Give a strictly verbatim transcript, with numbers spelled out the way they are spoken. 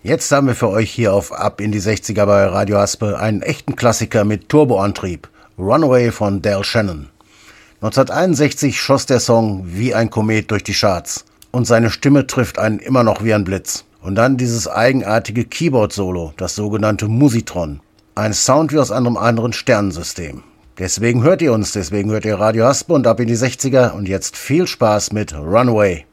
Jetzt haben wir für euch hier auf Ab in die sechziger bei Radio Haspel einen echten Klassiker mit Turboantrieb. Runaway von Del Shannon. neunzehnhunderteinundsechzig schoss der Song wie ein Komet durch die Charts. Und seine Stimme trifft einen immer noch wie ein Blitz. Und dann dieses eigenartige Keyboard-Solo, das sogenannte Musitron. Ein Sound wie aus einem anderen Sternensystem. Deswegen hört ihr uns, deswegen hört ihr Radio Haspel und Ab in die sechziger. Und jetzt viel Spaß mit Runaway.